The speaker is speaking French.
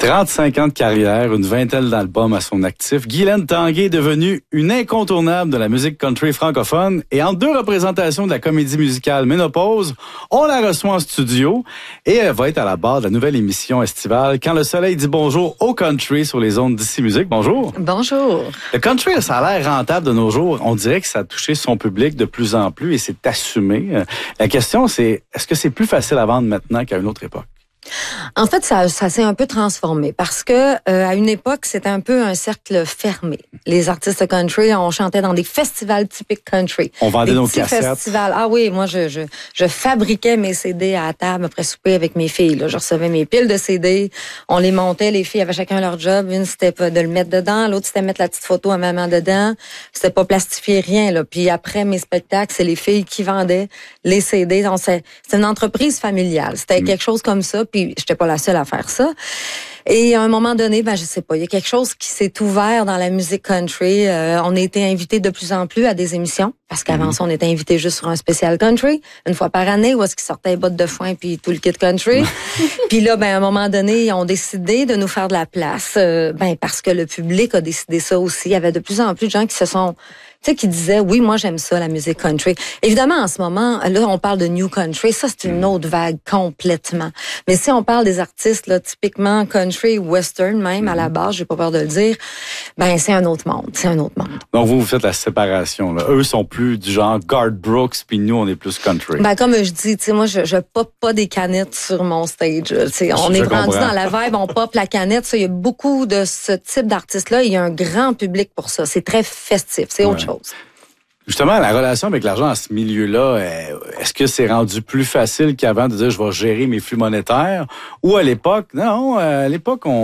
35 ans de carrière, une vingtaine d'albums à son actif, Guylaine Tanguay est devenue une incontournable de la musique country francophone et en 2 représentations de la comédie musicale Ménopause, on la reçoit en studio et elle va être à la barre de la nouvelle émission estivale Quand le soleil dit bonjour au country sur les ondes d'Ici Musique. Bonjour. Bonjour. Le country, ça a l'air rentable de nos jours. On dirait que ça a touché son public de plus en plus et c'est assumé. La question, c'est est-ce que c'est plus facile à vendre maintenant qu'à une autre époque? En fait, ça s'est un peu transformé parce que à une époque, c'était un peu un cercle fermé. Les artistes country, on chantait dans des festivals typiques country. On vendait nos cassettes. Festivals. Ah oui, moi je fabriquais mes CD à la table après souper avec mes filles. Là. Je recevais mes piles de CD, on les montait, les filles avaient chacun leur job. Une c'était de le mettre dedans, l'autre c'était mettre la petite photo à maman dedans. C'était pas plastifier rien là. Puis après mes spectacles, c'est les filles qui vendaient les CD. C'était une entreprise familiale. C'était quelque chose comme ça. Puis j'étais pas la seule à faire ça. Et à un moment donné, je sais pas, il y a quelque chose qui s'est ouvert dans la musique country. On a été invités de plus en plus à des émissions. Parce qu'avant ça, on était invités juste sur un spécial country, une fois par année, où est-ce qu'ils sortaient les bottes de foin puis tout le kit country. Puis là, à un moment donné, ils ont décidé de nous faire de la place. Parce que le public a décidé ça aussi. Il y avait de plus en plus de gens qui disaient, oui, moi, j'aime ça, la musique country. Évidemment, en ce moment, là, on parle de new country. Ça, c'est une autre vague complètement. Mais si on parle des artistes, là, typiquement country, western même, à la base, j'ai pas peur de le dire, c'est un autre monde. C'est un autre monde. Donc, vous faites la séparation, là. Eux sont plus du genre Garth Brooks, puis nous, on est plus country. Comme je dis, moi, je pop pas des canettes sur mon stage. On est rendu dans la vibe, on pop la canette. Il y a beaucoup de ce type d'artistes-là. Il y a un grand public pour ça. C'est très festif. C'est autre chose. Justement, la relation avec l'argent à ce milieu-là, est-ce que c'est rendu plus facile qu'avant de dire je vais gérer mes flux monétaires? Ou à l'époque, non, à l'époque,